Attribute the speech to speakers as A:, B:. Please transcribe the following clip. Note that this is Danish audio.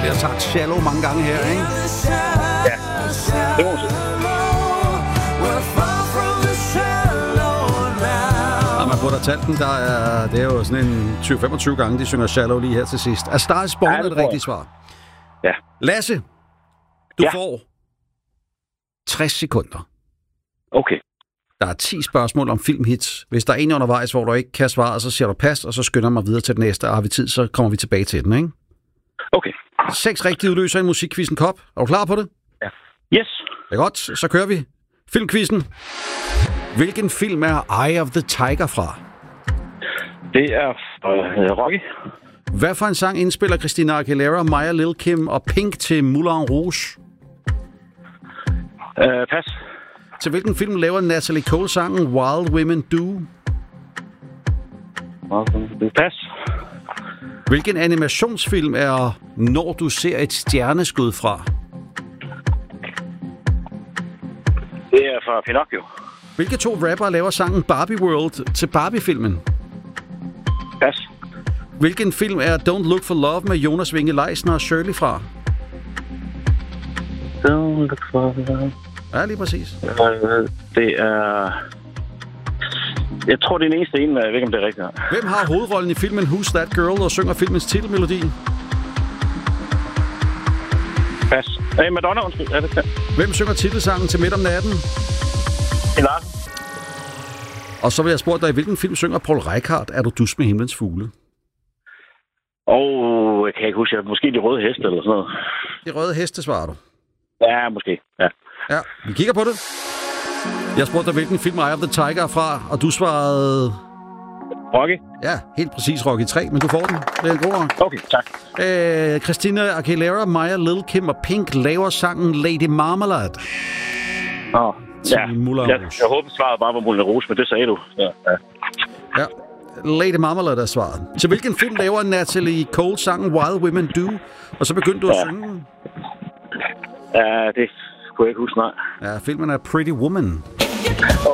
A: Vi har sagt Shallow mange gange her, ikke?
B: Ja, det må man sige.
A: Og man burde have talt den, det er jo sådan en 20-25 gange, de synger Shallow lige her til sidst. A Star is Born er det rigtige svar.
B: Ja.
A: Lasse, du får 60 sekunder.
B: Okay.
A: Der er 10 spørgsmål om filmhits. Hvis der er en undervejs, hvor du ikke kan svare, så siger du pas, og så skynder mig videre til den næste. Og har vi tid, så kommer vi tilbage til den, ikke?
B: Okay.
A: 6 rigtige udløser en musikquizzen kop. Er du klar på det?
B: Ja. Yes.
A: Det er godt, så kører vi. Filmquizzen. Hvilken film er Eye of the Tiger fra?
B: Det er Rocky.
A: Hvad for en sang indspiller Christina Aguilera, Maya Lil Kim og Pink til Moulin Rouge?
B: Pas.
A: Til hvilken film laver Natalie Cole sangen Wild Women Do?
B: Pas.
A: Hvilken animationsfilm er Når du ser et stjerneskud fra?
B: Det er fra Pinocchio.
A: Hvilke 2 rappere laver sangen Barbie World til Barbie-filmen?
B: Pas.
A: Hvilken film er Don't Look for Love med Jonas Winge Leisner og Shirley fra?
B: Don't look for love.
A: Ja, lige præcis.
B: Det er... Jeg tror, det er den eneste ene, men jeg ved ikke, om det er rigtigt.
A: Hvem har hovedrollen i filmen Who's That Girl og synger filmens titelmelodi?
B: Pas. Madonna, undskyld. Er det?
A: Hvem synger titelsangen til Midt om natten?
B: Larsen.
A: Og så vil jeg spørge dig, i hvilken film synger Paul Reichhardt Er du dus med himlens fugle?
B: Jeg kan ikke huske. Måske De Røde Heste eller sådan noget.
A: De Røde Heste, svarer du.
B: Ja, måske. Ja.
A: Ja, vi kigger på det. Jeg spurgte dig, hvilken film Eye of the Tiger er fra, og du svarede...
B: Rocky?
A: Ja, helt præcis Rocky 3, men du får den. Det er en god rock.
B: Okay, tak.
A: Christina Aguilera, Maya Lil Kim og Pink laver sangen Lady Marmalade.
B: Ja. Jeg håber, svaret bare var Moulin Rouge, men det sagde du.
A: Ja. Lady Marmalade er svaret. Til hvilken film laver Natalie Cole sangen Wild Women Do? Og så begyndte du at synge den.
B: Ja, det kunne jeg ikke huske, nej.
A: Ja, filmen er Pretty Woman.